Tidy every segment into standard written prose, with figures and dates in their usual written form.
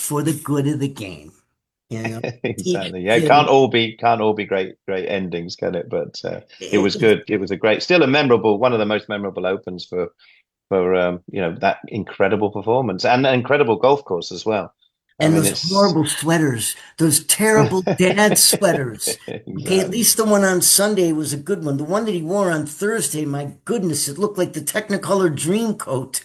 for the good of the game. You know, Exactly. Yeah, it yeah, can't all be great endings, can it? But it was good. It was a great, still a memorable, one of the most memorable opens for you know, that incredible performance and an incredible golf course as well. I and mean, those it's horrible sweaters, those terrible dad sweaters. Okay, at exactly. least the one on Sunday was a good one. The one that he wore on Thursday, my goodness, it looked like the Technicolor Dream Coat.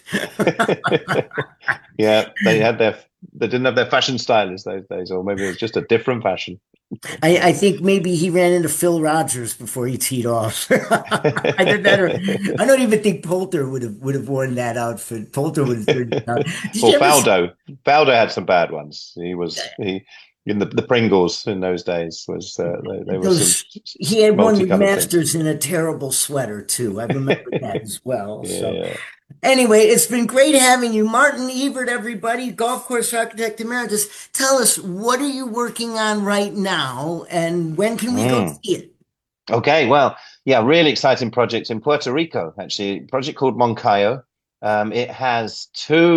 Yeah, they didn't have their fashion stylists those days, or maybe it was just a different fashion. I think maybe he ran into Phil Rogers before he teed off. Either that or I don't even think Poulter would have worn that outfit. Poulter would have turned it out. Did Or you ever see Faldo had some bad ones. He in the Pringles in those days was they were some those? He had one with multicolored things. Masters in a terrible sweater too. I remember that as well. So Yeah. anyway, it's been great having you, Martin Ebert. Everybody, golf course architect emeritus. Tell us, what are you working on right now, and when can we go Mm. see it? Okay, well, yeah, really exciting project in Puerto Rico, actually, a project called Moncayo. It has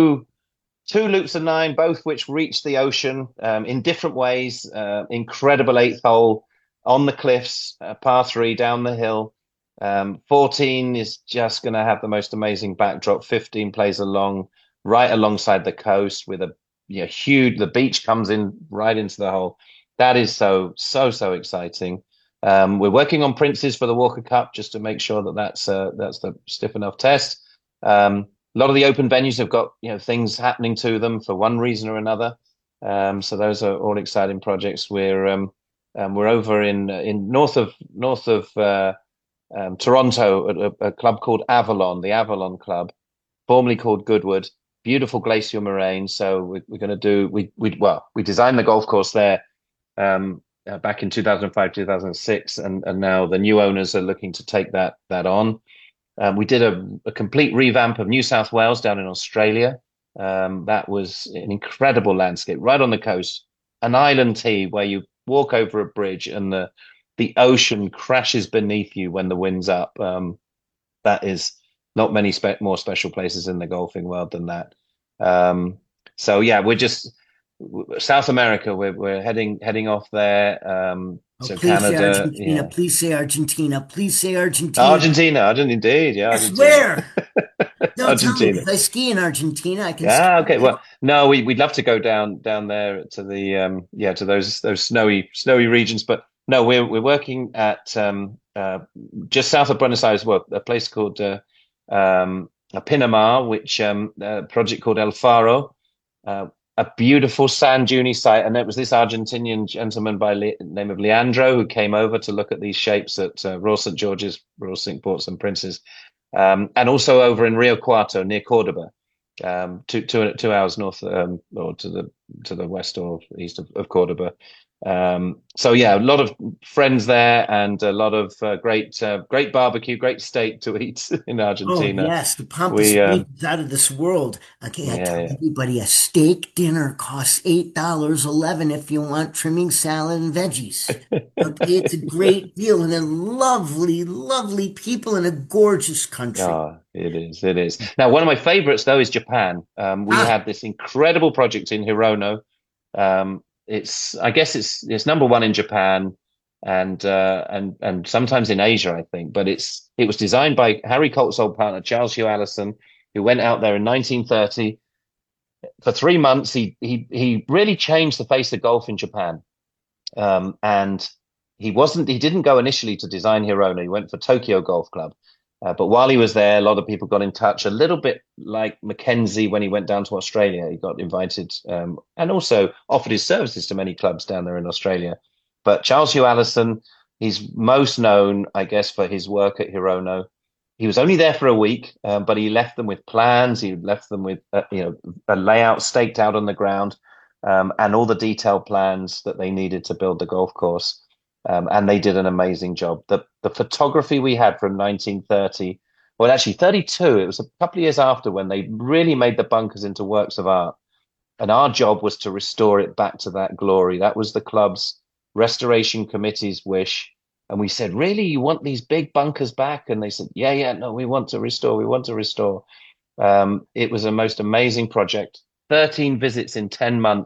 two loops of nine, both which reach the ocean in different ways. Incredible eighth hole on the cliffs, par three down the hill. 14 is just going to have the most amazing backdrop. 15 plays along, right alongside the coast with a, you know, huge. The beach comes in right into the hole. That is so exciting. We're working on Princes for the Walker Cup just to make sure that that's the stiff enough test. A lot of the open venues have got, you know, things happening to them for one reason or another. So those are all exciting projects. We're over in north of Toronto at a club called Avalon, the Avalon Club, formerly called Goodwood. Beautiful glacial moraine. So we're going to do we designed the golf course there back in 2005, 2006, and now the new owners are looking to take that on. We did a complete revamp of New South Wales down in Australia. That was an incredible landscape right on the coast, an island tee where you walk over a bridge and the ocean crashes beneath you when the wind's up. That is not many more special places in the golfing world than that. Um, so yeah, we're just South America. We're heading off there. Oh, So please say Canada, Argentina. yeah, Please say Argentina. Please say Argentina. Argentina, indeed, yeah, Yes, Argentina. where? Don't tell me Argentina. because I ski in Argentina. I can ski. Ah, okay. Well, no, we'd love to go down there to the yeah, to those snowy regions, but no, we're working at just south of Buenos Aires, well, a place called Pinamar, which a project called El Faro, a beautiful sand dune site, and it was this Argentinian gentleman by name of Leandro who came over to look at these shapes at Royal St. George's, Royal St. Ports and Princes, and also over in Rio Cuarto near Cordoba, 2 hours north or to the west or east of Cordoba. So yeah, a lot of friends there and a lot of great barbecue, great steak to eat in Oh, Argentina. yes, the Pampas We steak is out of this world. Okay, I Yeah, tell yeah. everybody a steak dinner costs $8.11 if you want trimming, salad, and veggies. Okay, it's a great deal, and then lovely, lovely people in a gorgeous country. Oh, it is. It is. Now, one of my favorites though is Japan. We Ah, had this incredible project in Hirono. I guess it's number one in Japan and sometimes in Asia, I think. But it was designed by Harry Colt's old partner, Charles Hugh Allison, who went out there in 1930. For 3 months, he really changed the face of golf in Japan. And he didn't go initially to design Hirono. He went for Tokyo Golf Club. But while he was there, a lot of people got in touch, a little bit like Mackenzie when he went down to Australia. He got invited and also offered his services to many clubs down there in Australia. But Charles Hugh Allison, he's most known, I guess, for his work at Hirono. He was only there for a week, but he left them with plans. He left them with, a layout staked out on the ground, and all the detailed plans that they needed to build the golf course. And they did an amazing job. The photography we had from 1930, well, actually 32, it was a couple of years after when they really made the bunkers into works of art. And our job was to restore it back to that glory. That was the club's restoration committee's wish. And we said, really, you want these big bunkers back? And they said, yeah, no, we want to restore. We want to restore. It was a most amazing project. 13 visits in 10 months.